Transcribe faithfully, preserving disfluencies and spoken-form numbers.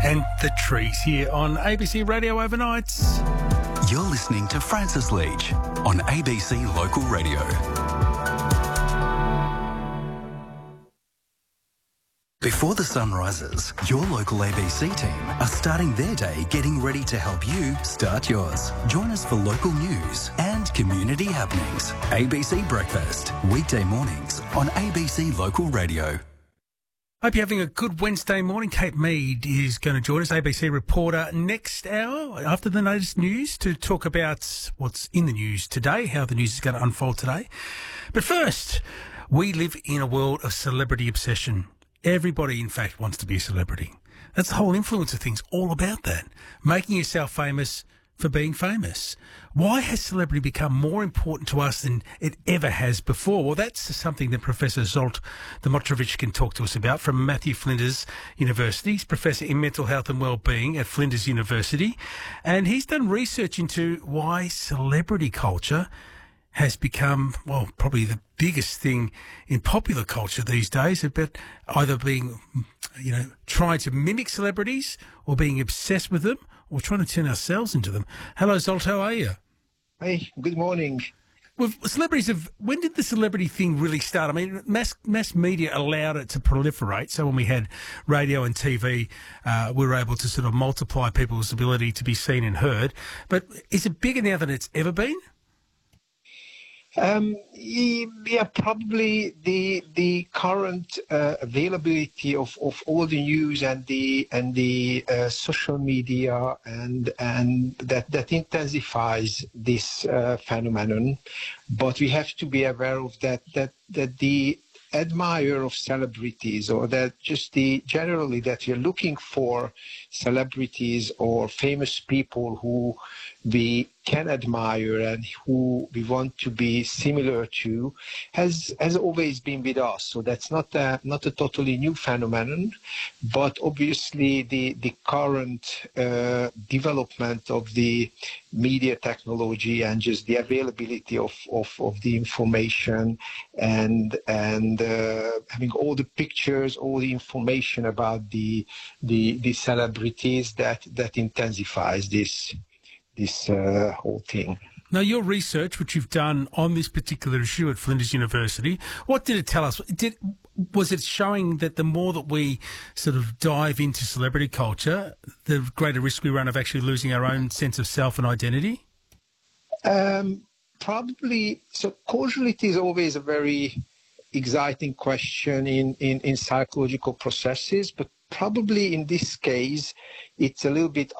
and the Trees here on A B C Radio Overnights. You're listening to Francis Leach on A B C Local Radio. Before the sun rises, your local A B C team are starting their day getting ready to help you start yours. Join us for local news and community happenings. A B C Breakfast, weekday mornings on A B C Local Radio. Hope you're having a good Wednesday morning. Kate Mead is going to join us, A B C reporter, next hour after the latest news to talk about what's in the news today, how the news is going to unfold today. But first, we live in a world of celebrity obsession. Everybody, in fact, wants to be a celebrity. That's the whole influence of things, all about that. Making yourself famous for being famous. Why has celebrity become more important to us than it ever has before? Well, that's something that Professor Zsolt Dimitrovic can talk to us about from Matthew Flinders University. He's Professor in Mental Health and Wellbeing at Flinders University. And he's done research into why celebrity culture has become, well, probably the biggest thing in popular culture these days, about either being, you know, trying to mimic celebrities or being obsessed with them or trying to turn ourselves into them. Hello, Zsolt, how are you? Hey, good morning. Well, celebrities have, when did the celebrity thing really start? I mean, mass mass media allowed it to proliferate. So when we had radio and T V, uh, we were able to sort of multiply people's ability to be seen and heard. But is it bigger now than it's ever been? Um, yeah, probably the the current uh, availability of, of all the news and the and the uh, social media and and that that intensifies this uh, phenomenon. But we have to be aware of that that that the admirer of celebrities, or that just the generally that we're looking for celebrities or famous people who we can admire and who we want to be similar to, has has always been with us. So that's not a, not a totally new phenomenon, but obviously the the current uh, development of the media technology and just the availability of, of, of the information and and uh, having all the pictures, all the information about the the the celebrities, that that intensifies this this uh, whole thing. Now, your research, which you've done on this particular issue at Flinders University, what did it tell us? Did, was it showing that the more that we sort of dive into celebrity culture, the greater risk we run of actually losing our own sense of self and identity? Um, probably. So causality is always a very exciting question in, in, in psychological processes, but probably in this case, it's a little bit